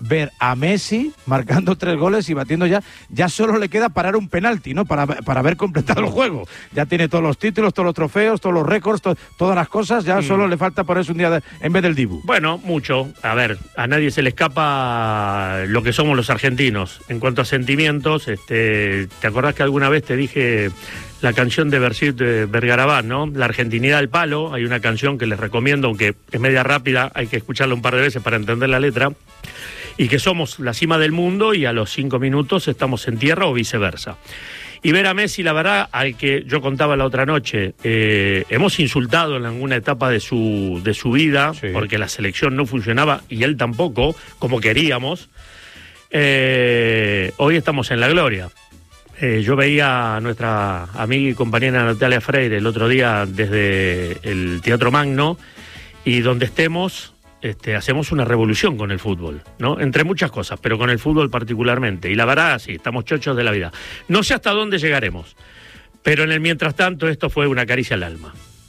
ver a Messi marcando 3 goles y batiendo ya solo le queda parar un penalti, ¿no? Para haber completado el juego. Ya tiene todos los títulos, todos los trofeos, todos los récords, todas las cosas, ya solo le falta ponerse un día en vez del Dibu. Bueno, mucho. A ver, a nadie se le escapa lo que somos los argentinos. En cuanto a sentimientos, ¿te acordás que alguna vez te dije la canción de Vergarabat, ¿no? La argentinidad al palo. Hay una canción que les recomiendo, aunque es media rápida, hay que escucharla un par de veces para entender la letra. Y que somos la cima del mundo y a los 5 minutos estamos en tierra o viceversa. Y ver a Messi, la verdad, al que yo contaba la otra noche, hemos insultado en alguna etapa de su vida, sí, porque la selección no funcionaba y él tampoco, como queríamos. Hoy estamos en la gloria. Yo veía a nuestra amiga y compañera Natalia Freire el otro día desde el Teatro Magno, y donde estemos hacemos una revolución con el fútbol, ¿no? Entre muchas cosas, pero con el fútbol particularmente. Y la verdad, sí, estamos chochos de la vida. No sé hasta dónde llegaremos, pero en el mientras tanto esto fue una caricia al alma.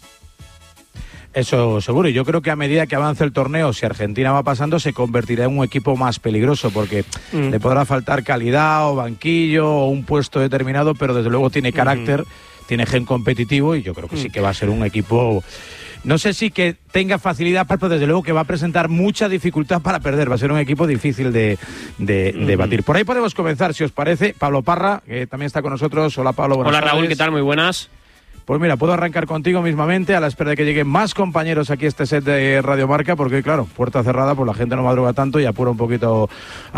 Eso seguro, y yo creo que a medida que avance el torneo, si Argentina va pasando, se convertirá en un equipo más peligroso, porque le podrá faltar calidad o banquillo o un puesto determinado, pero desde luego tiene carácter, tiene gen competitivo, y yo creo que sí que va a ser un equipo... No sé si que tenga facilidad, pero desde luego que va a presentar mucha dificultad para perder. Va a ser un equipo difícil de batir. Por ahí podemos comenzar, si os parece. Pablo Parra, que también está con nosotros. Hola, Pablo. Hola, Raúl, tardes. ¿Qué tal? Muy buenas. Pues mira, puedo arrancar contigo mismamente a la espera de que lleguen más compañeros aquí a este set de Radio Marca, porque claro, puerta cerrada, pues la gente no madruga tanto y apura un poquito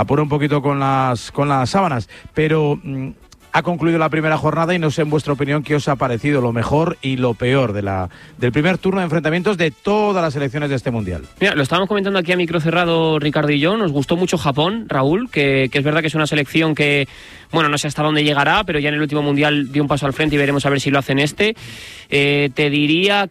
con las sábanas. Pero... ha concluido la primera jornada y no sé en vuestra opinión qué os ha parecido lo mejor y lo peor del primer turno de enfrentamientos de todas las selecciones de este Mundial. Mira, lo estábamos comentando aquí a micro cerrado Ricardo y yo, nos gustó mucho Japón, Raúl, que es verdad que es una selección que, bueno, no sé hasta dónde llegará, pero ya en el último Mundial dio un paso al frente y veremos a ver si lo hace en este. Te diría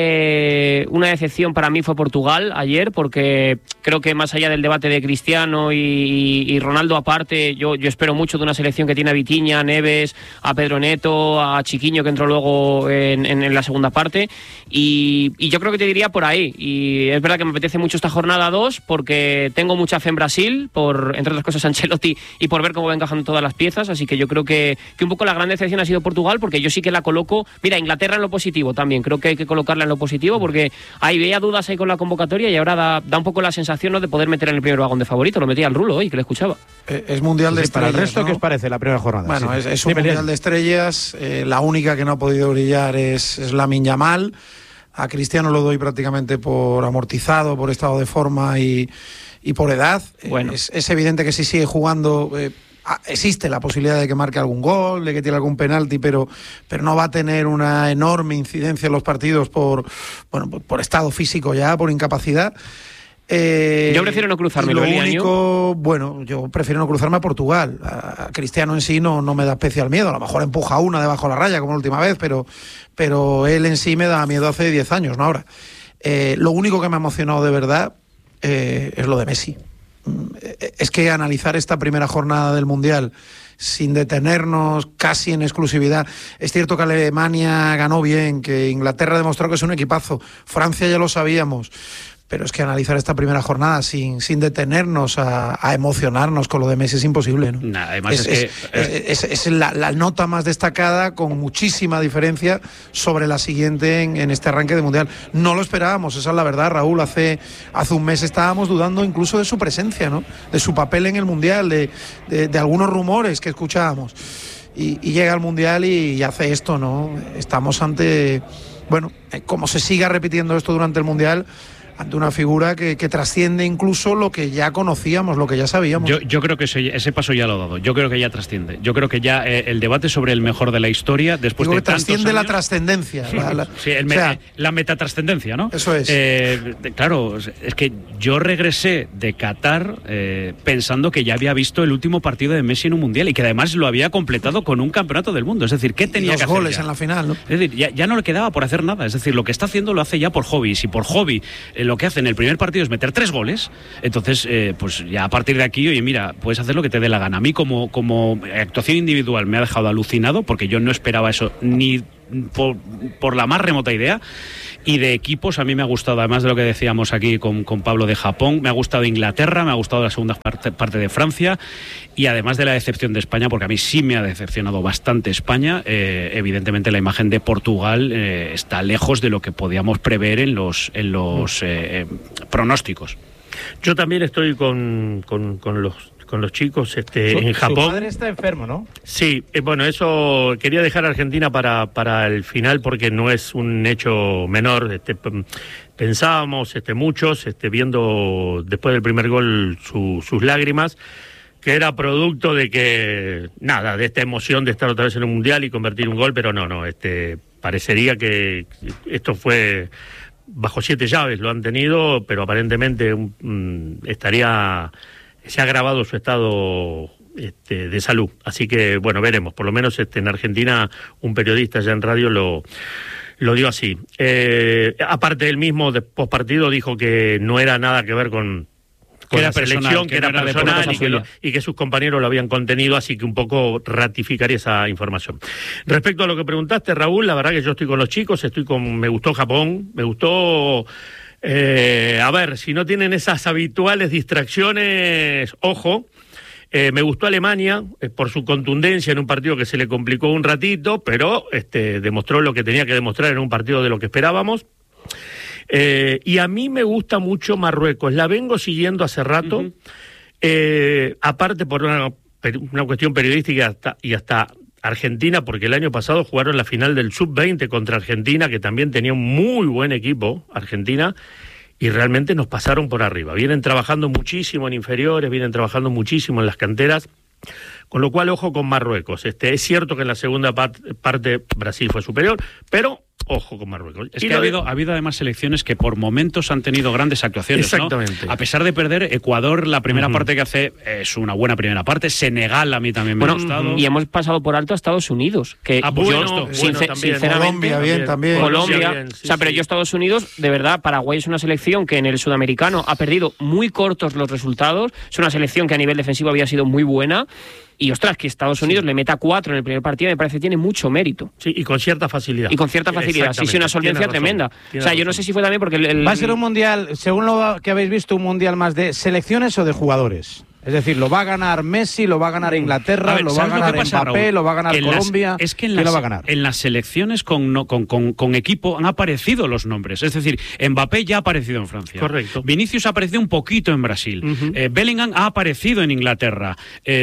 que una decepción para mí fue Portugal ayer, porque creo que más allá del debate de Cristiano y Ronaldo aparte, yo espero mucho de una selección que tiene a Vitinha, Neves, a Pedro Neto, a Chiquiño, que entró luego en la segunda parte, y yo creo que te diría por ahí. Y es verdad que me apetece mucho esta jornada 2 porque tengo mucha fe en Brasil, por entre otras cosas Ancelotti, y por ver cómo va encajando todas las piezas, así que yo creo que un poco la gran decepción ha sido Portugal, porque yo sí que la coloco, mira, Inglaterra en lo positivo también, creo que hay que colocarla en lo positivo, porque ahí veía dudas ahí con la convocatoria y ahora da un poco la sensación, ¿no?, de poder meter en el primer vagón de favorito. Lo metía al Rulo hoy, que le escuchaba. Es Mundial de Estrellas, para el resto, ¿no? ¿Qué os parece la primera jornada? Bueno, sí. es un Mundial de Estrellas, la única que no ha podido brillar es Lamine Yamal. A Cristiano lo doy prácticamente por amortizado, por estado de forma y por edad. Bueno. Es evidente que si sigue jugando... existe la posibilidad de que marque algún gol, de que tire algún penalti, pero no va a tener una enorme incidencia en los partidos por estado físico ya, por incapacidad. Yo prefiero no cruzarme. Lo único, yo prefiero no cruzarme a Portugal. A Cristiano en sí no me da especial miedo. A lo mejor empuja una debajo de la raya como la última vez, pero él en sí me da miedo hace 10 años, ¿no? Ahora, lo único que me ha emocionado de verdad es lo de Messi. Es que analizar esta primera jornada del Mundial sin detenernos casi en exclusividad. Es cierto que Alemania ganó bien, que Inglaterra demostró que es un equipazo, Francia ya lo sabíamos, pero es que analizar esta primera jornada sin detenernos a emocionarnos con lo de Messi es imposible, ¿no? Nah, además es la nota más destacada, con muchísima diferencia sobre la siguiente en este arranque de Mundial. No lo esperábamos, esa es la verdad, Raúl. Hace un mes estábamos dudando incluso de su presencia, ¿no?, de su papel en el Mundial, de algunos rumores que escuchábamos. Y llega al Mundial y hace esto, ¿no? Estamos ante, como se siga repitiendo esto durante el Mundial, ante una figura que trasciende incluso lo que ya conocíamos, lo que ya sabíamos. Yo creo que ese paso ya lo ha dado. Yo creo que ya trasciende. Yo creo que ya el debate sobre el mejor de la historia, después de tantos trasciende años, la trascendencia. La metatrascendencia, ¿no? Eso es. Claro, es que yo regresé de Qatar pensando que ya había visto el último partido de Messi en un Mundial y que además lo había completado con un campeonato del mundo. Es decir, ¿qué tenía que hacer? 2 goles ya en la final, ¿no? Es decir, ya no le quedaba por hacer nada. Es decir, lo que está haciendo lo hace ya por hobby. Y si por hobby lo que hace en el primer partido es meter 3 goles, entonces pues ya a partir de aquí, oye, mira, puedes hacer lo que te dé la gana. A mí como actuación individual me ha dejado alucinado, porque yo no esperaba eso ni por la más remota idea. Y de equipos a mí me ha gustado, además de lo que decíamos aquí con Pablo de Japón, me ha gustado Inglaterra, me ha gustado la segunda parte de Francia, y además de la decepción de España, porque a mí sí me ha decepcionado bastante España, evidentemente la imagen de Portugal está lejos de lo que podíamos prever en los pronósticos. Yo también estoy con los chicos en Japón. Su padre está enfermo, ¿no? Sí, bueno, eso quería dejar a Argentina para el final porque no es un hecho menor. Pensábamos muchos, viendo después del primer gol sus lágrimas, que era producto de que, nada, de esta emoción de estar otra vez en un mundial y convertir un gol, pero no, parecería que esto fue bajo 7 llaves, lo han tenido, pero aparentemente se ha agravado su estado de salud. Así que, bueno, veremos. Por lo menos en Argentina un periodista ya en radio lo dio así. Aparte, él mismo, de postpartido, dijo que no era nada que ver con la selección, que era personal y que sus compañeros lo habían contenido, así que un poco ratificaría esa información. Respecto a lo que preguntaste, Raúl, la verdad que yo estoy con los chicos, me gustó Japón, me gustó... a ver, si no tienen esas habituales distracciones, ojo. Me gustó Alemania por su contundencia en un partido que se le complicó un ratito, pero demostró lo que tenía que demostrar en un partido de lo que esperábamos. Y a mí me gusta mucho Marruecos, la vengo siguiendo hace rato, aparte por una cuestión periodística y hasta Argentina, porque el año pasado jugaron la final del Sub-20 contra Argentina, que también tenía un muy buen equipo, Argentina, y realmente nos pasaron por arriba. Vienen trabajando muchísimo en inferiores, vienen trabajando muchísimo en las canteras, con lo cual ojo con Marruecos. Es cierto que en la segunda parte Brasil fue superior, pero ojo con Marruecos. Es que ha habido además selecciones que por momentos han tenido grandes actuaciones. Exactamente. ¿No? A pesar de perder, Ecuador, la primera parte que hace es una buena primera parte. Senegal a mí también me ha gustado. Y hemos pasado por alto a Estados Unidos. Que sinceramente, Colombia bien también. Colombia, bien, sí, pero yo Estados Unidos, de verdad, Paraguay es una selección que en el sudamericano ha perdido muy cortos los resultados. Es una selección que a nivel defensivo había sido muy buena. Y ostras, que Estados Unidos le meta 4 en el primer partido me parece que tiene mucho mérito. Sí, y con cierta facilidad. Sí, una solvencia tremenda. O sea, yo no sé si fue también porque... ¿Va a ser un mundial, según lo que habéis visto, un mundial más de selecciones o de jugadores? Es decir, ¿lo va a ganar Messi, lo va a ganar Inglaterra, lo va a ganar Mbappé, lo va a ganar Colombia? Es que ¿quién lo va a ganar? En las selecciones con equipo han aparecido los nombres. Es decir, Mbappé ya ha aparecido en Francia. Correcto. Vinicius ha aparecido un poquito en Brasil. Bellingham ha aparecido en Inglaterra.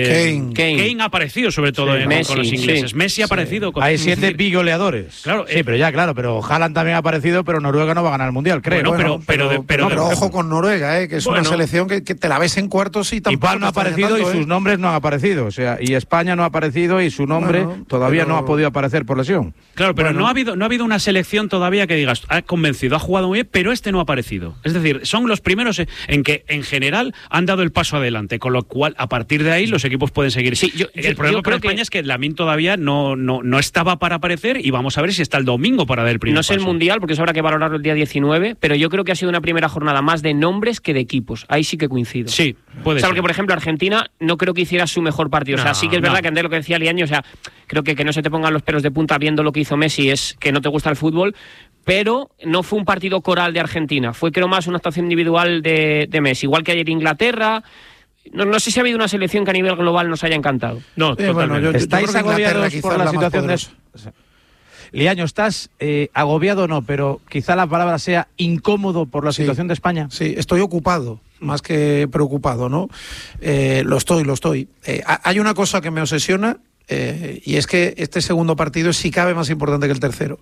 Kane ha aparecido sobre todo con los ingleses. Sí. Messi ha aparecido. Hay 7 bigoleadores. Claro, pero Haaland también ha aparecido, pero Noruega no va a ganar el mundial, creo. Bueno, pero ojo con Noruega, que es una selección que te la ves en cuartos y tampoco. No ha aparecido y sus nombres no han aparecido, o sea, y España no ha aparecido y su nombre todavía no ha podido aparecer por lesión. Claro, pero no ha habido una selección todavía que digas, ha convencido, ha jugado muy bien, pero no ha aparecido. Es decir, son los primeros en que en general han dado el paso adelante, con lo cual a partir de ahí los equipos pueden seguir. Sí, el problema con España es que Lamine todavía no estaba para aparecer y vamos a ver si está el domingo para dar el primer paso. No es el mundial porque eso habrá que valorarlo el día 19, pero yo creo que ha sido una primera jornada más de nombres que de equipos. Ahí sí que coincido. Sí, puede ser. Porque, por ejemplo, Argentina no creo que hiciera su mejor partido. O sea, sí que es verdad que antes lo que decía Liaño, o sea, creo que no se te pongan los pelos de punta viendo lo que hizo Messi es que no te gusta el fútbol, pero no fue un partido coral de Argentina. Fue, creo, más una actuación individual de Messi. Igual que ayer Inglaterra. No sé si ha habido una selección que a nivel global nos haya encantado. No, totalmente. ¿Estáis agobiados por la situación de eso? Liaño, ¿estás agobiado o no? Pero quizá la palabra sea incómodo por la situación de España. Sí, estoy ocupado, más que preocupado, ¿no? Lo estoy. Hay una cosa que me obsesiona y es que este segundo partido es, si cabe, más importante que el tercero.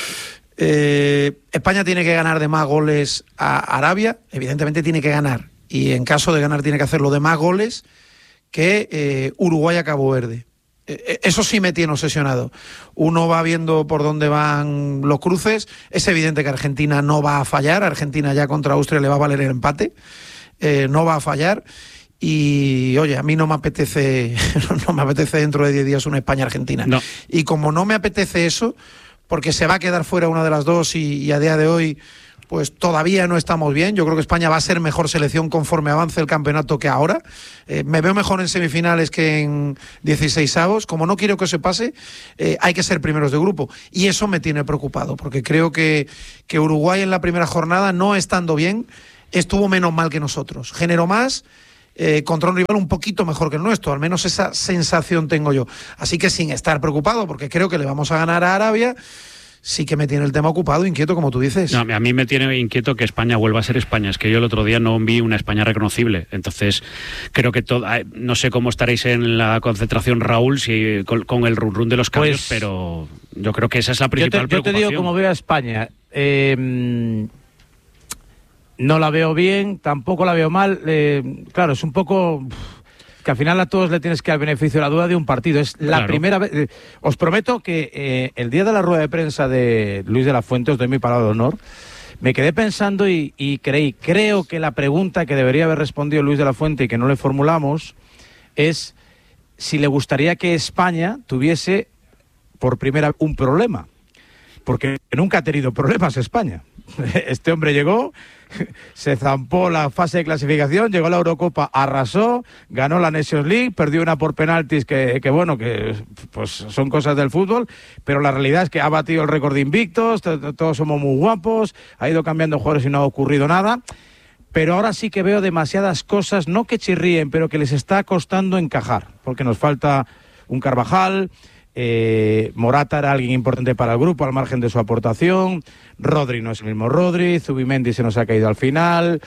España tiene que ganar de más goles a Arabia, evidentemente tiene que ganar. Y en caso de ganar tiene que hacerlo de más goles que Uruguay a Cabo Verde. Eso sí me tiene obsesionado. Uno va viendo por dónde van los cruces. Es evidente que Argentina no va a fallar. Argentina ya contra Austria le va a valer el empate. No va a fallar. Y oye, a mí no me apetece dentro de 10 días una España-Argentina. No. Y como no me apetece eso, porque se va a quedar fuera una de las dos y a día de hoy pues todavía no estamos bien. Yo creo que España va a ser mejor selección conforme avance el campeonato que ahora. Me veo mejor en semifinales que en 16avos. Como no quiero que se pase, hay que ser primeros de grupo. Y eso me tiene preocupado, porque creo que Uruguay en la primera jornada, no estando bien, estuvo menos mal que nosotros. Generó más, contra un rival un poquito mejor que el nuestro. Al menos esa sensación tengo yo. Así que sin estar preocupado, porque creo que le vamos a ganar a Arabia, sí que me tiene el tema ocupado, inquieto, como tú dices. No, a mí me tiene inquieto que España vuelva a ser España. Es que yo el otro día no vi una España reconocible. Entonces, creo que no sé cómo estaréis en la concentración, Raúl, si con el run de los cambios, pues, pero yo creo que esa es la principal preocupación. Yo te digo cómo veo a España. No la veo bien, tampoco la veo mal. Claro, es un poco... que al final a todos le tienes que dar beneficio de la duda de un partido. Es la primera vez. Os prometo que el día de la rueda de prensa de Luis de la Fuente, os doy mi palabra de honor, me quedé pensando y creo que la pregunta que debería haber respondido Luis de la Fuente y que no le formulamos es si le gustaría que España tuviese por primera vez un problema. Porque nunca ha tenido problemas España. Este hombre llegó, se zampó la fase de clasificación, llegó a la Eurocopa, arrasó, ganó la Nations League, perdió una por penaltis que pues son cosas del fútbol, pero la realidad es que ha batido el récord de invictos, todos somos muy guapos, ha ido cambiando jugadores y no ha ocurrido nada, pero ahora sí que veo demasiadas cosas, no que chirríen, pero que les está costando encajar, porque nos falta un Carvajal. Morata era alguien importante para el grupo al margen de su aportación. Rodri no es el mismo Rodri. Zubimendi se nos ha caído al final.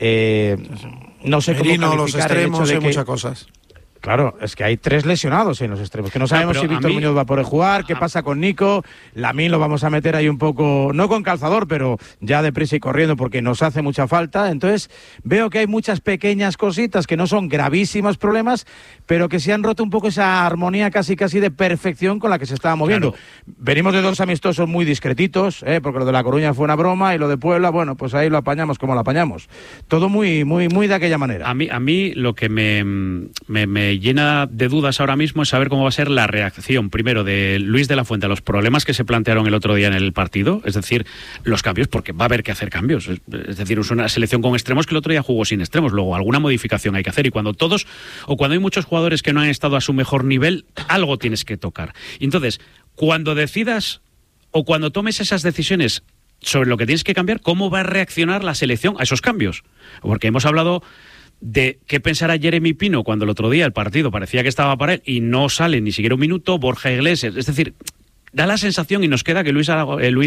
No sé Merino, cómo los extremos, hay muchas cosas. Claro, es que hay 3 lesionados en los extremos, que no sabemos si Víctor Muñoz va a poder jugar, qué pasa con Nico. Lamine lo vamos a meter ahí un poco, no con calzador, pero ya deprisa y corriendo porque nos hace mucha falta. Entonces veo que hay muchas pequeñas cositas que no son gravísimos problemas, pero que se han roto un poco esa armonía casi de perfección con la que se estaba moviendo. Claro. Venimos de 2 amistosos muy discretitos, porque lo de La Coruña fue una broma y lo de Puebla, bueno, pues ahí lo apañamos como lo apañamos. Todo muy de aquella manera. A mí lo que me llena de dudas ahora mismo es saber cómo va a ser la reacción primero de Luis de la Fuente a los problemas que se plantearon el otro día en el partido, es decir, los cambios, porque va a haber que hacer cambios, es decir, es una selección con extremos que el otro día jugó sin extremos, luego alguna modificación hay que hacer, y cuando hay muchos jugadores que no han estado a su mejor nivel, algo tienes que tocar. Y entonces, cuando decidas o cuando tomes esas decisiones sobre lo que tienes que cambiar, ¿cómo va a reaccionar la selección a esos cambios? Porque hemos hablado de qué pensará Jeremy Pino cuando el otro día el partido parecía que estaba para él y no sale ni siquiera un minuto, Borja Iglesias, es decir, da la sensación y nos queda que Luis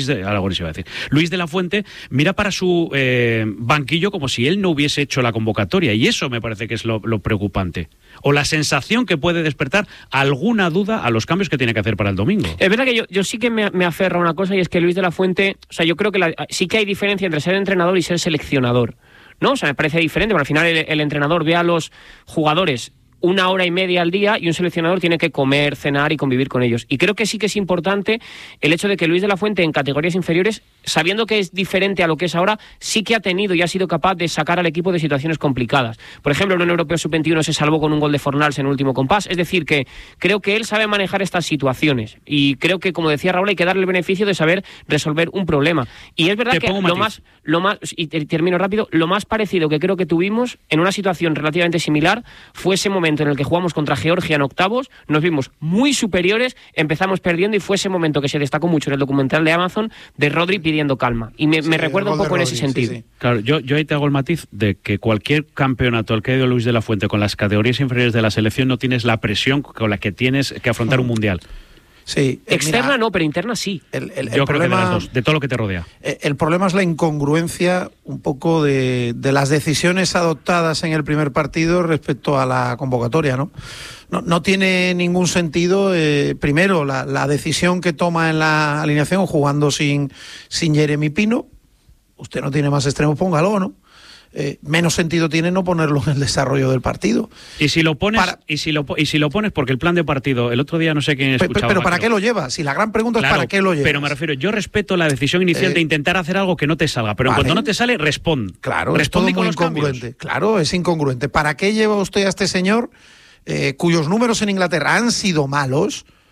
de la Fuente mira para su banquillo como si él no hubiese hecho la convocatoria, y eso me parece que es lo preocupante, o la sensación que puede despertar alguna duda a los cambios que tiene que hacer para el domingo. Es verdad que yo sí que me aferro a una cosa, y es que Luis de la Fuente, o sea, yo creo que sí que hay diferencia entre ser entrenador y ser seleccionador, ¿no? O sea, me parece diferente, porque al final el entrenador ve a los jugadores 1 hora y media al día y un seleccionador tiene que comer, cenar y convivir con ellos. Y creo que sí que es importante el hecho de que Luis de la Fuente en categorías inferiores, sabiendo que es diferente a lo que es ahora, sí que ha tenido y ha sido capaz de sacar al equipo de situaciones complicadas. Por ejemplo, en un Europeo Sub-21 se salvó con un gol de Fornals en el último compás. Es decir, que creo que él sabe manejar estas situaciones. Y creo que, como decía Raúl, hay que darle el beneficio de saber resolver un problema. Y es verdad que lo más, y termino rápido, lo más parecido que creo que tuvimos en una situación relativamente similar fue ese momento en el que jugamos contra Georgia en octavos, nos vimos muy superiores, empezamos perdiendo, y fue ese momento que se destacó mucho en el documental de Amazon de Rodri pidiendo calma, y me recuerda un poco en ese sentido. Sí. Claro, yo ahí te hago el matiz de que cualquier campeonato al que ha ido Luis de la Fuente con las categorías inferiores de la selección no tienes la presión con la que tienes que afrontar un mundial. Sí, externa no, pero interna sí. Yo creo que de las dos, de todo lo que te rodea. El problema es la incongruencia un poco de las decisiones adoptadas en el primer partido respecto a la convocatoria, ¿no? No tiene ningún sentido, primero, la decisión que toma en la alineación jugando sin Jeremy Pino. Usted no tiene más extremos, póngalo, ¿no? Menos sentido tiene no ponerlo en el desarrollo del partido. Y si lo pones, y si lo pones, porque el plan de partido, el otro día no sé quién escuchaba. Pero ¿para qué lo lleva? Si la gran pregunta es ¿para qué lo lleva? Pero me refiero, yo respeto la decisión inicial de intentar hacer algo que no te salga, pero en cuanto no te sale, responde. Claro, responde, es todo muy incongruente. Cambios. Claro, es incongruente. ¿Para qué lleva usted a este señor cuyos números en Inglaterra han sido malos,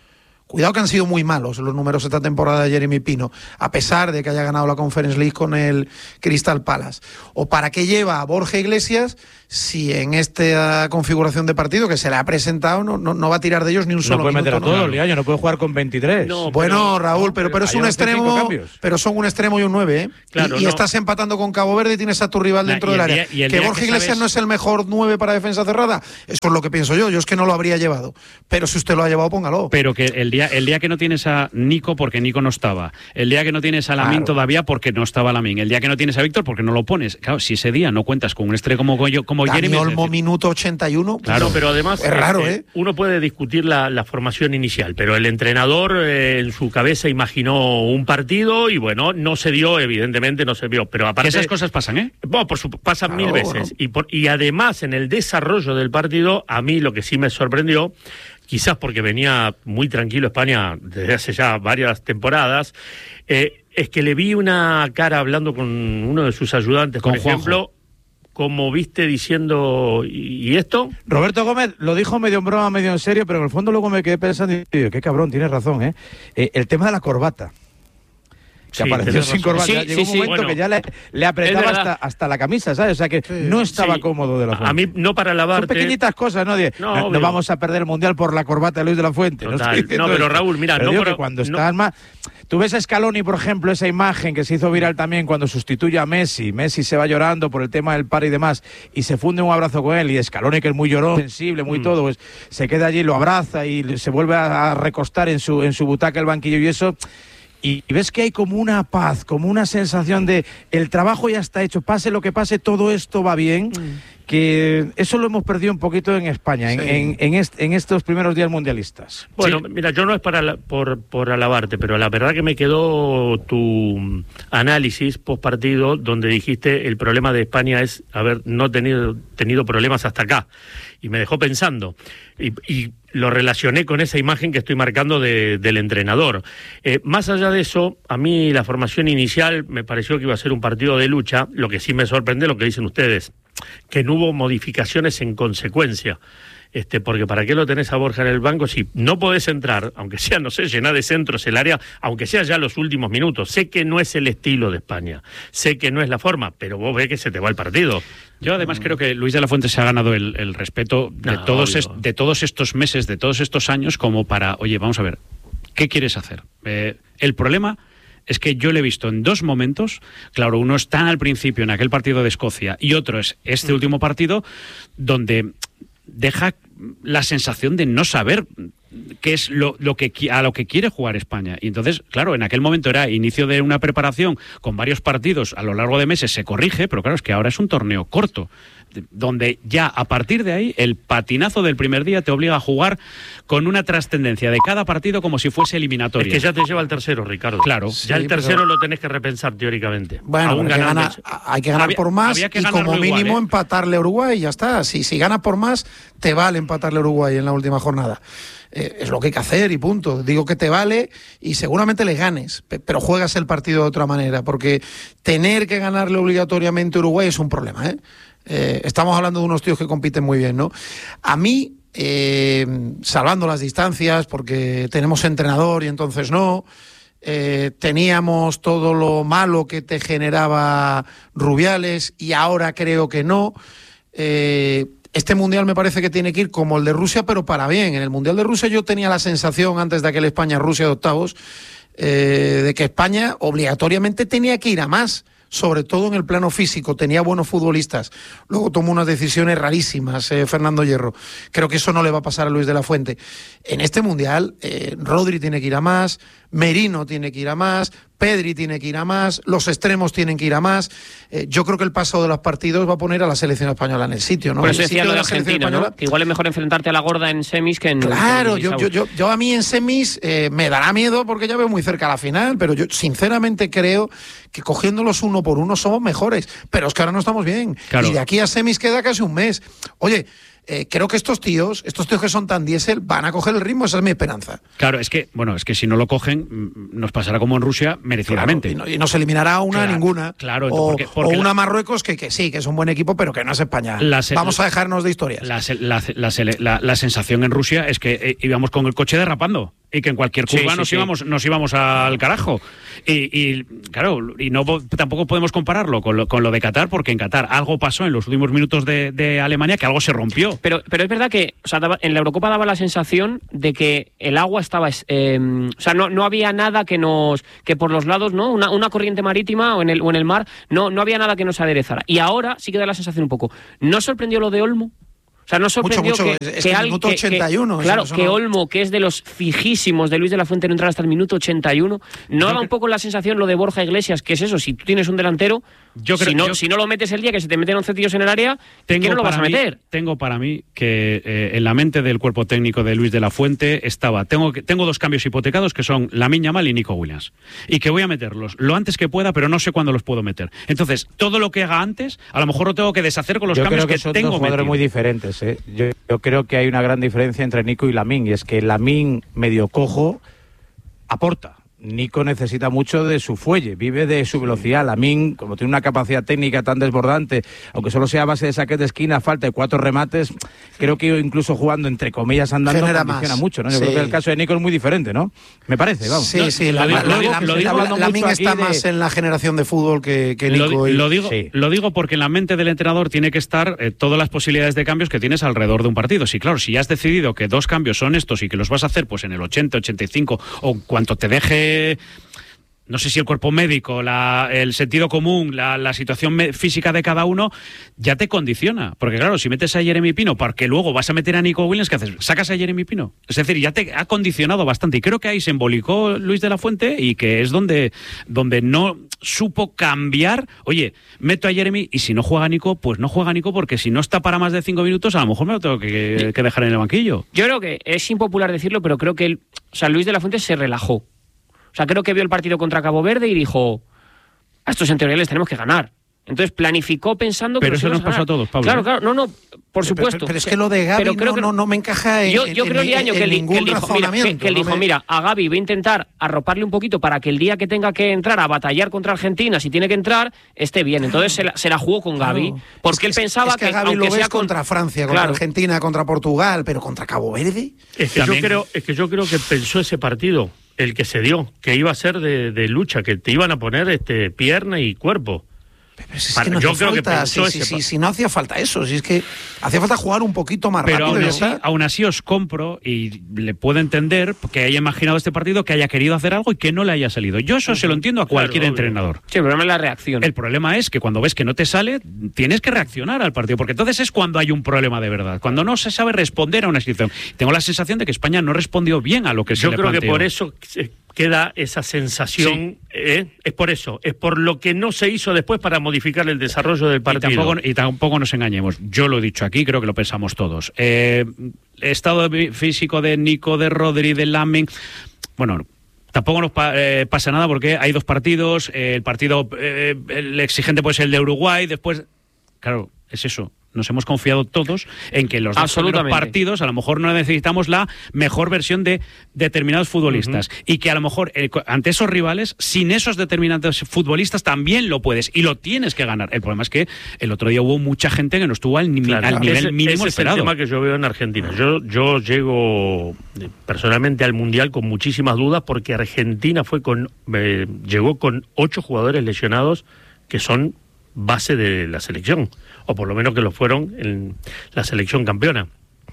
Cuidado que han sido muy malos los números esta temporada de Jeremy Pino, a pesar de que haya ganado la Conference League con el Crystal Palace. ¿O para qué lleva a Borja Iglesias si en esta configuración de partido que se le ha presentado no va a tirar de ellos ni un solo minuto? No puede meter a todos, Liaño, no puede jugar con 23. No, bueno, Raúl, pero es un extremo, pero son un extremo y un 9, ¿eh? Claro, y estás empatando con Cabo Verde y tienes a tu rival dentro del área. Que Borja Iglesias no es el mejor 9 para defensa cerrada, eso es lo que pienso yo es que no lo habría llevado. Pero si usted lo ha llevado, póngalo. Pero que el día que no tienes a Nico, porque Nico no estaba. El día que no tienes a Lamín todavía, porque no estaba Lamín. El día que no tienes a Víctor, porque no lo pones. Claro, si ese día no cuentas con un extremo como Jeremy Olmo, minuto 81. Claro, pero además es raro, uno puede discutir la formación inicial, pero el entrenador en su cabeza imaginó un partido y bueno, no se dio, evidentemente no se vio. Pero aparte, esas cosas pasan, ¿eh? Bueno, pasan mil veces. Y además, en el desarrollo del partido, a mí lo que sí me sorprendió, quizás porque venía muy tranquilo España desde hace ya varias temporadas, es que le vi una cara hablando con uno de sus ayudantes, por ejemplo, como viste diciendo, ¿y esto? Roberto Gómez lo dijo medio en broma, medio en serio, pero en el fondo luego me quedé pensando y digo, qué cabrón, tienes razón, ¿eh? El tema de la corbata. Que apareció sin corbata. Llegó un momento que ya le apretaba hasta la camisa, ¿sabes? O sea que no estaba cómodo de la Fuente. A mí, no para lavarte. Son pequeñitas cosas, ¿no? No vamos a perder el Mundial por la corbata de Luis de la Fuente. No, pero Raúl, mira, que cuando estás más... Tú ves a Scaloni, por ejemplo, esa imagen que se hizo viral también cuando sustituye a Messi. Messi se va llorando por el tema del par y demás y se funde un abrazo con él. Y Scaloni, que es muy llorón, sensible, muy todo, pues se queda allí, lo abraza y se vuelve a recostar en su butaca, el banquillo y eso. Y ves que hay como una paz, como una sensación de el trabajo ya está hecho, pase lo que pase, todo esto va bien, que eso lo hemos perdido un poquito en España, en estos primeros días mundialistas. Bueno, mira, yo no es por alabarte, pero la verdad que me quedó tu análisis post partido donde dijiste el problema de España es haber no tenido problemas hasta acá. Y me dejó pensando. Y lo relacioné con esa imagen que estoy marcando del entrenador. Más allá de eso, a mí la formación inicial me pareció que iba a ser un partido de lucha. Lo que sí me sorprende lo que dicen ustedes, que no hubo modificaciones en consecuencia. Porque ¿para qué lo tenés a Borja en el banco si no podés entrar, aunque sea, no sé, llenar de centros el área, aunque sea ya los últimos minutos? Sé que no es el estilo de España, sé que no es la forma, pero vos ves que se te va el partido. Yo además creo que Luis de la Fuente se ha ganado el respeto de todos estos meses, de todos estos años, como para, oye, vamos a ver, ¿qué quieres hacer? El problema es que yo le he visto en dos momentos, claro, uno está al principio en aquel partido de Escocia y otro es este último partido, donde deja la sensación de no saber qué es a lo que quiere jugar España. Y entonces, claro, en aquel momento era inicio de una preparación con varios partidos a lo largo de meses, se corrige, pero claro, es que ahora es un torneo corto, donde ya a partir de ahí el patinazo del primer día te obliga a jugar con una trascendencia de cada partido como si fuese eliminatoria. Es que ya te lleva al tercero, Ricardo. Claro. Ya el tercero lo tenés que repensar teóricamente. Bueno, hay que ganar por más y como mínimo empatarle a Uruguay y ya está. Si ganas por más, te vale empatarle a Uruguay en la última jornada. Es lo que hay que hacer y punto. Digo que te vale y seguramente le ganes, pero juegas el partido de otra manera, porque tener que ganarle obligatoriamente a Uruguay es un problema, ¿eh? Estamos hablando de unos tíos que compiten muy bien, ¿no? A mí, salvando las distancias, porque tenemos entrenador y entonces no, teníamos todo lo malo que te generaba Rubiales y ahora creo que no. Este Mundial me parece que tiene que ir como el de Rusia, pero para bien. En el Mundial de Rusia yo tenía la sensación, antes de aquel España-Rusia de octavos, de que España obligatoriamente tenía que ir a más, sobre todo en el plano físico, tenía buenos futbolistas. Luego tomó unas decisiones rarísimas, Fernando Hierro. Creo que eso no le va a pasar a Luis de la Fuente. En este Mundial, Rodri tiene que ir a más, Merino tiene que ir a más, Pedri tiene que ir a más, los extremos tienen que ir a más. Yo creo que el paso de los partidos va a poner a la selección española en el sitio, ¿no? Por eso decía lo de Argentina, ¿no? Que igual es mejor enfrentarte a la gorda en semis que en... Claro, yo a mí en semis me dará miedo porque ya veo muy cerca la final, pero yo sinceramente creo que cogiéndolos uno por uno somos mejores. Pero es que ahora no estamos bien. Claro. Y de aquí a semis queda casi un mes. Oye, creo que estos tíos que son tan diésel van a coger el ritmo, esa es mi esperanza. Claro, es que si no lo cogen, nos pasará como en Rusia, merecidamente. Claro, y nos eliminará ninguna. Claro, o una Marruecos que sí, que es un buen equipo, pero que no es España. Vamos a dejarnos de historias. La sensación en Rusia es que íbamos con el coche derrapando. y que en cualquier curva nos íbamos al carajo. Y claro, y no tampoco podemos compararlo con lo de Qatar, porque en Qatar algo pasó en los últimos minutos de Alemania, que algo se rompió. Pero es verdad que, o sea, en la Eurocopa daba la sensación de que el agua estaba, o sea, no había nada que por los lados, ¿no? Una corriente marítima o en el mar, no había nada que nos aderezara. Y ahora sí que da la sensación un poco. ¿No sorprendió lo de Olmo? O sea, no sorprendió mucho. Es que el minuto 81. Claro, que Olmo, que es de los fijísimos de Luis de la Fuente, no entrar hasta el minuto 81. ¿No da un poco la sensación lo de Borja Iglesias, que es eso? Si tú tienes un delantero, si no lo metes el día que se te meten 11 tíos en el área, ¿qué no lo vas a meter? Tengo para mí que en la mente del cuerpo técnico de Luis de la Fuente estaba, tengo dos cambios hipotecados que son Lamine Yamal y Nico Williams. Y que voy a meterlos lo antes que pueda, pero no sé cuándo los puedo meter. Entonces, todo lo que haga antes, a lo mejor lo tengo que deshacer con los cambios que son tengo dos jugadores muy diferentes. Yo creo que hay una gran diferencia entre Nico y Lamine, y es que Lamine, medio cojo, aporta. Nico necesita mucho de su fuelle, vive de su velocidad. Lamine, como tiene una capacidad técnica tan desbordante, aunque solo sea a base de saques de esquina, falta de 4 remates, creo que incluso jugando, entre comillas, andando, condiciona mucho, ¿no? Yo creo que el caso de Nico es muy diferente, ¿no? Me parece, vamos. Sí, Lamine está más en la generación de fútbol que Nico. Lo digo porque en la mente del entrenador tiene que estar todas las posibilidades de cambios que tienes alrededor de un partido. Sí, claro, si ya has decidido que 2 cambios son estos y que los vas a hacer pues en el 80, 85 o cuanto te deje, no sé si el cuerpo médico, el sentido común, la situación física de cada uno, ya te condiciona. Porque claro, si metes a Jeremy Pino porque luego vas a meter a Nico Williams, ¿qué haces? ¿Sacas a Jeremy Pino? Es decir, ya te ha condicionado bastante. Y creo que ahí se embolicó Luis de la Fuente y que es donde no supo cambiar. Oye, meto a Jeremy y si no juega Nico, pues no juega Nico, porque si no está para más de 5 minutos, a lo mejor me lo tengo que dejar en el banquillo. Yo creo que es impopular decirlo, pero creo que Luis de la Fuente se relajó. O sea, creo que vio el partido contra Cabo Verde y dijo, a estos en teoría les tenemos que ganar. Entonces planificó pensando que... Pero eso nos pasó a todos, Pablo. Claro, no, por supuesto. Pero es que lo de Gavi no me encaja en yo creo, Liaño, que él dijo, mira, a Gavi voy a intentar arroparle un poquito para que el día que tenga que entrar a batallar contra Argentina, si tiene que entrar, esté bien. Entonces se la jugó con Gavi, porque él pensaba que Gavi aunque lo sea ves contra Francia, contra Argentina, contra Portugal, pero contra Cabo Verde... Es que yo creo que pensó ese partido, el que se dio, que iba a ser de lucha, que te iban a poner pierna y cuerpo. Pero es que no hacía falta, si no hacía falta eso, si es que hacía falta jugar un poquito más rápido. Pero aún así os compro y le puedo entender que haya imaginado este partido, que haya querido hacer algo y que no le haya salido. Yo eso se lo entiendo a cualquier entrenador. Sí, el problema es la reacción. El problema es que cuando ves que no te sale, tienes que reaccionar al partido, porque entonces es cuando hay un problema de verdad, cuando no se sabe responder a una situación. Tengo la sensación de que España no respondió bien a lo que se le planteó. Yo creo que por eso queda esa sensación, es por eso, es por lo que no se hizo después para modificar el desarrollo del partido. Y tampoco nos engañemos, yo lo he dicho aquí, creo que lo pensamos todos. Estado físico de Nico, de Rodri, de Lamine, bueno, tampoco nos pasa nada porque hay 2 partidos, el partido el exigente puede ser el de Uruguay, después, claro, es eso. Nos hemos confiado todos en que en los 2 primeros partidos a lo mejor no necesitamos la mejor versión de determinados futbolistas y que a lo mejor ante esos rivales, sin esos determinados futbolistas también lo puedes y lo tienes que ganar. El problema es que el otro día hubo mucha gente que no estuvo al nivel mínimo esperado. Ese es el tema que yo veo en Argentina. Yo llego personalmente al Mundial con muchísimas dudas porque Argentina llegó con 8 jugadores lesionados que son base de la selección, o por lo menos que lo fueron en la selección campeona.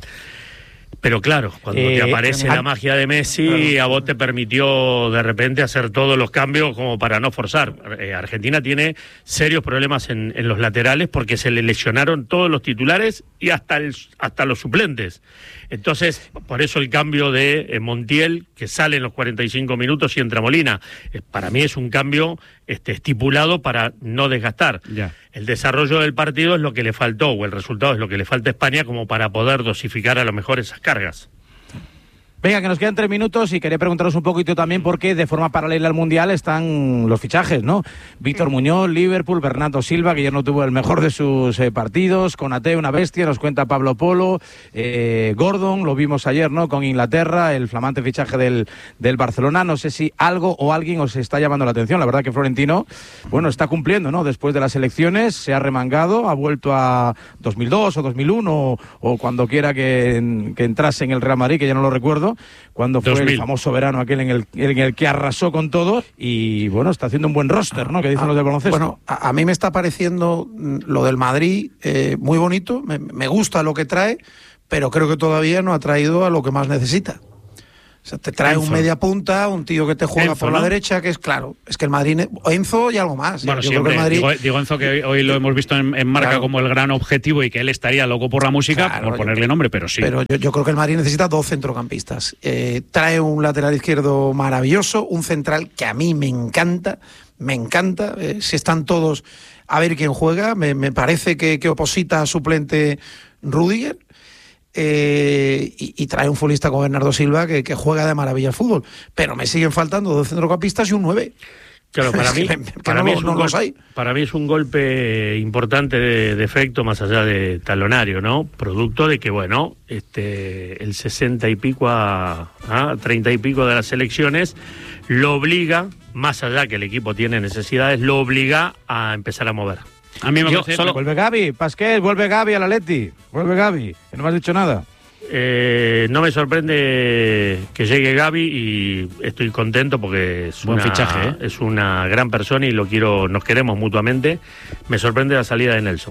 Pero claro, cuando te aparece la magia de Messi, a vos te permitió de repente hacer todos los cambios como para no forzar. Argentina tiene serios problemas en los laterales porque se le lesionaron todos los titulares y hasta los suplentes. Entonces, por eso el cambio de Montiel, que sale en los 45 minutos y entra Molina. Para mí es un cambio estipulado para no desgastar. Ya. El desarrollo del partido es lo que le faltó, o el resultado es lo que le falta a España como para poder dosificar a lo mejor esas cargas. Venga, que nos quedan 3 minutos y quería preguntaros un poquito también por qué de forma paralela al Mundial están los fichajes, ¿no? Víctor Muñoz, Liverpool, Bernardo Silva, que ya no tuvo el mejor de sus partidos, Konaté, una bestia, nos cuenta Pablo Polo, Gordon, lo vimos ayer, ¿no? Con Inglaterra, el flamante fichaje del Barcelona. No sé si algo o alguien os está llamando la atención. La verdad que Florentino, bueno, está cumpliendo, ¿no? Después de las elecciones, se ha remangado, ha vuelto a 2002 o 2001 o cuando quiera que entrase en el Real Madrid, que ya no lo recuerdo. recuerdo, cuando fue 2000. el famoso verano aquel en el que arrasó con todo, y bueno, está haciendo un buen roster, ¿no? Que dicen los del baloncesto. Bueno, a mí me está pareciendo lo del Madrid muy bonito, me gusta lo que trae, pero creo que todavía no ha traído a lo que más necesita. O sea, te trae Enzo. un media punta, un tío que te juega Enzo, por la ¿no? derecha, que es claro, es que el Madrid, Enzo y algo más. Bueno, Yo siempre, creo que el Madrid, digo Enzo, que hoy lo hemos visto en marca Claro. como el gran objetivo y que él estaría loco por la música, Claro, por ponerle nombre, pero sí. Pero yo creo que el Madrid necesita 2 centrocampistas. Trae un lateral izquierdo maravilloso, un central que a mí me encanta. Si están todos a ver quién juega, me parece que oposita a suplente Rüdiger. Y trae un futbolista como Bernardo Silva que juega de maravilla al fútbol. Pero me siguen faltando 2 centrocampistas y un 9. Claro, para mí, para mí es un golpe importante de efecto, más allá de talonario, ¿no? Producto de que, bueno, el 60 y pico a 30 y pico de las elecciones lo obliga, más allá que el equipo tiene necesidades, lo obliga a empezar a mover. A mí me parece... Vuelve Gavi, Pasquel, vuelve Gavi al Atleti, vuelve Gavi, que no me has dicho nada. No me sorprende que llegue Gavi y estoy contento porque es Buen fichaje, ¿eh? Es una gran persona y nos queremos mutuamente. Me sorprende la salida de Nelson.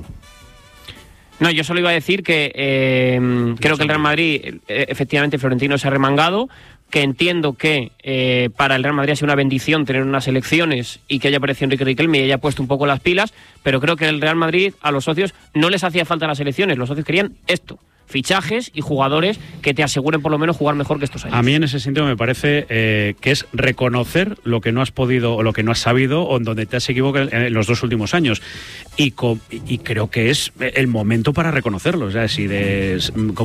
No, yo solo iba a decir que creo que el Real Madrid, efectivamente, Florentino se ha remangado, que entiendo que para el Real Madrid ha sido una bendición tener unas elecciones y que haya aparecido Enrique Riquelme y haya puesto un poco las pilas, pero creo que el Real Madrid, a los socios, no les hacía falta las elecciones, los socios querían esto. Fichajes y jugadores que te aseguren por lo menos jugar mejor que estos años. A mí en ese sentido me parece que es reconocer lo que no has podido o lo que no has sabido o en donde te has equivocado en los 2 últimos años. Y creo que es el momento para reconocerlo. O sea, si de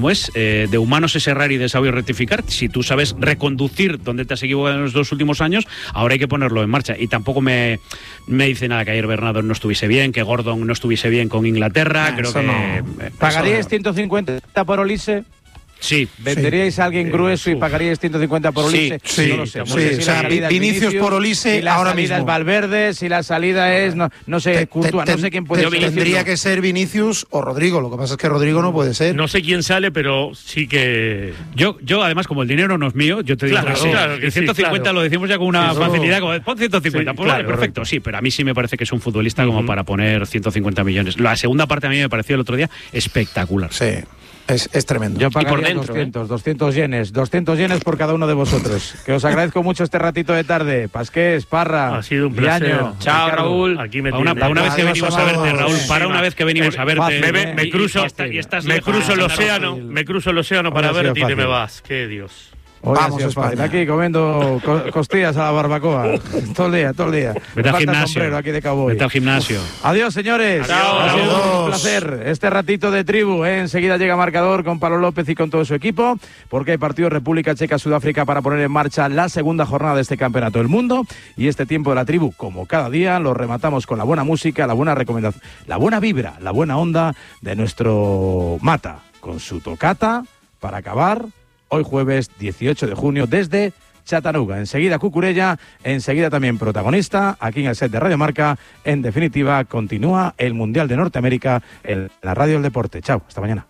humanos es errar y de sabio rectificar, si tú sabes reconducir donde te has equivocado en los 2 últimos años, ahora hay que ponerlo en marcha. Y tampoco me dice nada que ayer Bernardo no estuviese bien, que Gordon no estuviese bien con Inglaterra. Creo que... No. ¿Pagaríais 150 por Olise? Sí. ¿Venderíais a alguien grueso y pagaríais 150 por Olise? Sí, no lo sé. sí, No sé si o sea, la salida es Vinicius por Olise si la ahora salida mismo. es Valverde, si la salida es no sé, Courtois, no sé quién puede ser. Tendría que ser Vinicius o Rodrigo. Lo que pasa es que Rodrigo no puede ser. No sé quién sale, pero sí que... Yo además, como el dinero no es mío, yo te digo Claro, que sí. claro que El 150 sí, claro. lo decimos ya con una facilidad, como pon 150, Sí, pues claro, vale, perfecto, sí, pero a mí sí me parece que es un futbolista como para poner 150 millones. La segunda parte a mí me pareció el otro día espectacular. Sí, es tremendo. Yo pagaría dentro, 200 yenes por cada uno de vosotros. Que os agradezco mucho este ratito de tarde. Pasqués, Parra, Ha sido un placer. Viaño, Chao, Ricardo. Raúl. Aquí me Para una vez que Adiós, venimos a verte, amados. Raúl, para una vez que venimos a verte. Me cruzo, y estás me lejos, cruzo el Santa Rosa. océano, me cruzo el océano para Ahora ha sido verte y te me fácil. vas. Qué Dios. Hoy Vamos, ha sido España. fácil. Aquí comiendo costillas a la barbacoa. todo el día. Vete al Me falta gimnasio. sombrero aquí de cowboy. Vete al gimnasio. Adiós, señores. Adiós. Ha sido un Adiós. placer este ratito de tribu. Enseguida llega Marcador con Pablo López y con todo su equipo, porque hay partido República Checa-Sudáfrica para poner en marcha la segunda jornada de este Campeonato del Mundo. Y este tiempo de la tribu, como cada día, lo rematamos con la buena música, la buena recomendación, la buena vibra, la buena onda de nuestro Mata, con su tocata para acabar hoy jueves 18 de junio desde Chattanooga. Enseguida Cucurella, enseguida también protagonista aquí en el set de Radio Marca. En definitiva, continúa el Mundial de Norteamérica en la Radio del Deporte. Chao, hasta mañana.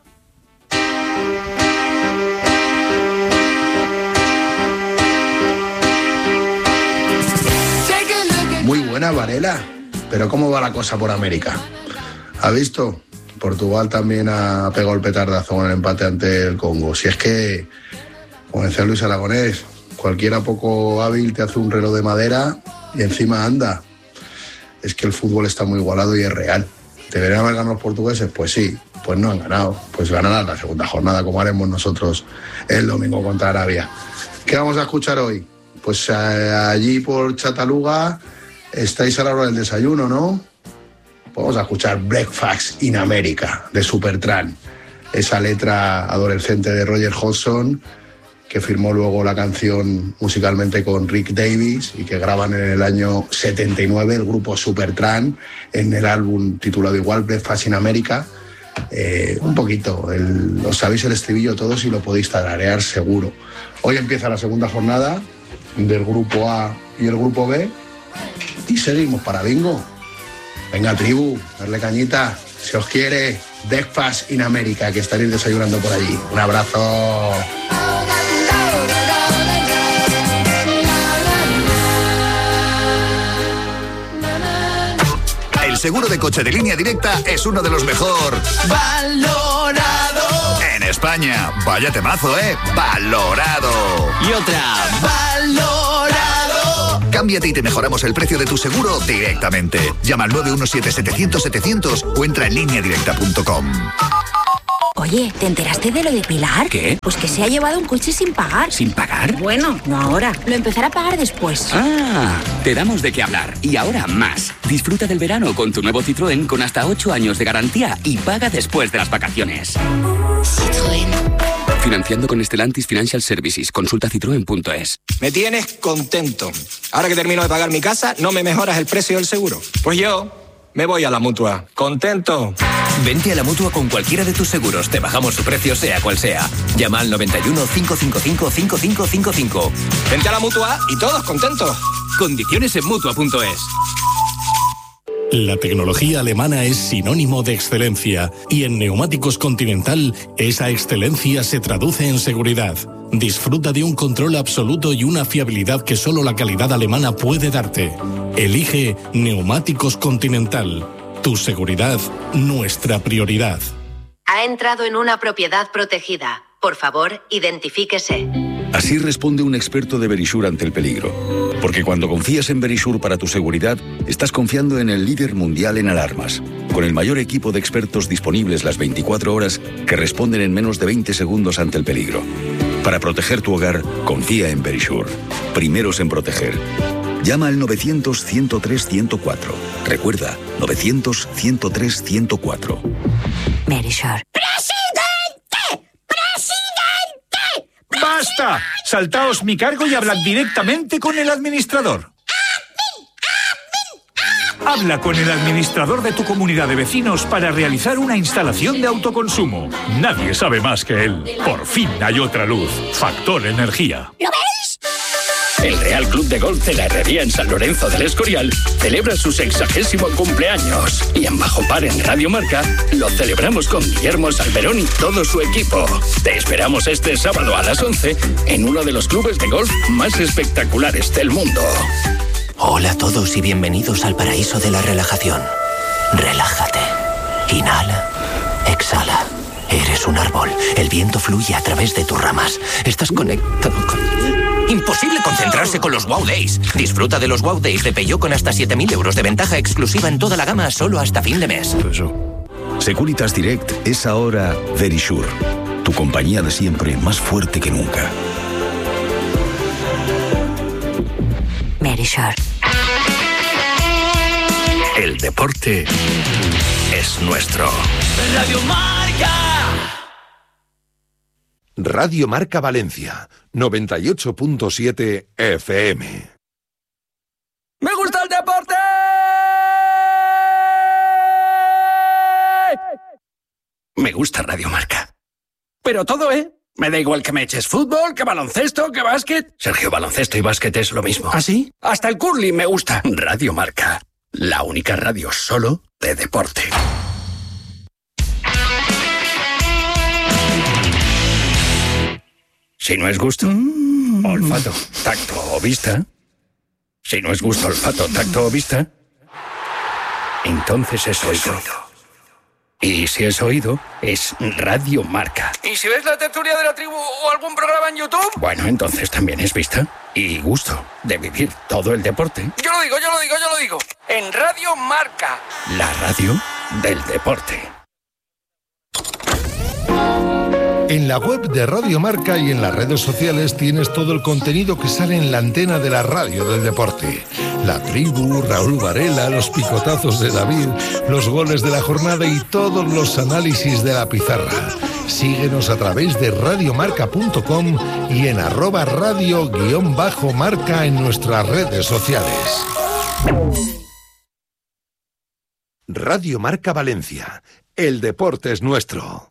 Muy buena, Varela. Pero ¿cómo va la cosa por América? ¿Ha visto? Portugal también ha pegado el petardazo con el empate ante el Congo. Si es que, como decía Luis Aragonés, cualquiera poco hábil te hace un reloj de madera y encima anda. Es que el fútbol está muy igualado y es real. ¿Deberían haber ganado los portugueses? Pues sí, pues no han ganado. Pues ganarán la segunda jornada, como haremos nosotros el domingo contra Arabia. ¿Qué vamos a escuchar hoy? Pues allí por Chattanooga estáis a la hora del desayuno, ¿no? Vamos a escuchar Breakfast in America de Supertramp, esa letra adolescente de Roger Hodgson que firmó luego la canción musicalmente con Rick Davies y que graban en el año 79 el grupo Supertramp en el álbum titulado igual Breakfast in America. Un poquito, os sabéis el estribillo todos y lo podéis tararear seguro. Hoy empieza la segunda jornada del grupo A y el grupo B y seguimos para bingo. Venga, tribu, darle cañita, si os quiere, Breakfast in America, que estaréis desayunando por allí. Un abrazo. seguro de coche de Línea Directa es uno de los mejor valorado en España. Vaya temazo, valorado. Y otra, valorado. Cámbiate y te mejoramos el precio de tu seguro directamente. Llama al 917-700-700 o entra en lineadirecta.com. Oye, ¿te enteraste de lo de Pilar? ¿Qué? Pues que se ha llevado un coche sin pagar. ¿Sin pagar? Bueno, no ahora. Lo empezará a pagar después. Ah, te damos de qué hablar. Y ahora más. Disfruta del verano con tu nuevo Citroën con hasta 8 años de garantía y paga después de las vacaciones. Citroën. Financiando con Stellantis Financial Services. Consulta citroen.es. Me tienes contento. Ahora que termino de pagar mi casa, ¿no me mejoras el precio del seguro? Pues yo me voy a la Mutua. ¡Contento! Vente a la Mutua con cualquiera de tus seguros. Te bajamos su precio, sea cual sea. Llama al 91 555 5555. Vente a la Mutua y todos contentos. Condiciones en Mutua.es. La tecnología alemana es sinónimo de excelencia y en Neumáticos Continental esa excelencia se traduce en seguridad. Disfruta de un control absoluto y una fiabilidad que solo la calidad alemana puede darte. Elige Neumáticos Continental. Tu seguridad, nuestra prioridad. Ha entrado en una propiedad protegida. Por favor, identifíquese. Así responde un experto de Verisure ante el peligro. Porque cuando confías en Verisure para tu seguridad, estás confiando en el líder mundial en alarmas, con el mayor equipo de expertos disponibles las 24 horas que responden en menos de 20 segundos ante el peligro. Para proteger tu hogar, confía en Verisure. Primeros en proteger. Llama al 900-103-104. Recuerda, 900-103-104. Verisure. ¡Basta! Saltaos mi cargo y hablad directamente con el administrador. Habla con el administrador de tu comunidad de vecinos para realizar una instalación de autoconsumo. Nadie sabe más que él. Por fin hay otra luz. Factor Energía. ¿Lo veis? El Real Club de Golf de la Herrería en San Lorenzo del Escorial celebra su 60º cumpleaños. Y en Bajo Par en Radio Marca lo celebramos con Guillermo Salmerón y todo su equipo. Te esperamos este sábado a las 11 en uno de los clubes de golf más espectaculares del mundo. Hola a todos y bienvenidos al paraíso de la relajación. Relájate. Inhala. Exhala. Eres un árbol. El viento fluye a través de tus ramas. Estás conectado con... Imposible concentrarse con los Wow Days. Disfruta de los Wow Days de Peugeot con hasta 7.000 euros de ventaja exclusiva en toda la gama solo hasta fin de mes. Securitas Direct es ahora Verisure. Tu compañía de siempre, más fuerte que nunca. Verisure. El deporte es nuestro. Radio Marca. Radio Marca Valencia, 98.7 FM. ¡Me gusta el deporte! Me gusta Radio Marca. Pero todo, Me da igual que me eches fútbol, que baloncesto, que básquet. Sergio, baloncesto y básquet es lo mismo. ¿Ah, sí? Hasta el curling me gusta. Radio Marca, la única radio solo de deporte. Si no es gusto, olfato, tacto o vista. Si no es gusto, olfato, tacto o vista, entonces es oído. Y si es oído, es Radio Marca. ¿Y si ves la tertulia de la tribu o algún programa en YouTube? Bueno, entonces también es vista y gusto de vivir todo el deporte. Yo lo digo. En Radio Marca. La radio del deporte. En la web de Radio Marca y en las redes sociales tienes todo el contenido que sale en la antena de la radio del deporte. La tribu, Raúl Varela, los picotazos de David, los goles de la jornada y todos los análisis de la pizarra. Síguenos a través de radiomarca.com y en @radio_marca en nuestras redes sociales. Radio Marca Valencia. El deporte es nuestro.